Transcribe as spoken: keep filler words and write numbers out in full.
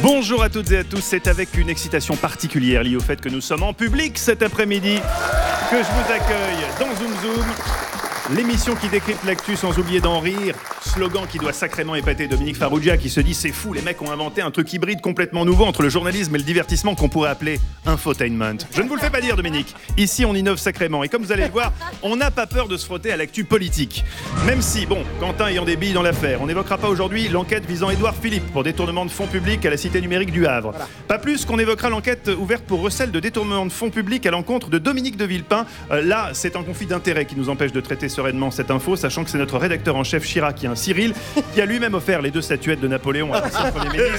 Bonjour à toutes et à tous, c'est avec une excitation particulière liée au fait que nous sommes en public cet après-midi que je vous accueille dans Zoom Zoom, l'émission qui décrypte l'actu sans oublier d'en rire, slogan qui doit sacrément épater Dominique Farrugia qui se dit c'est fou, les mecs ont inventé un truc hybride complètement nouveau entre le journalisme et le divertissement qu'on pourrait appeler infotainment. Je ne vous le fais pas dire Dominique, ici on innove sacrément et comme vous allez le voir, on n'a pas peur de se frotter à l'actu politique. Même si, bon, Quentin ayant des billes dans l'affaire, on n'évoquera pas aujourd'hui l'enquête visant Édouard Philippe pour détournement de fonds publics à la Cité numérique du Havre. Voilà. Pas plus qu'on évoquera l'enquête ouverte pour recel de détournement de fonds publics à l'encontre de Dominique de Villepin. Euh, là, c'est un conflit d'intérêts qui nous empêche de traiter sereinement cette info, sachant que c'est notre rédacteur en chef Chirac, qui est un Cyril, qui a lui-même offert les deux statuettes de Napoléon à l'ancien Premier ministre.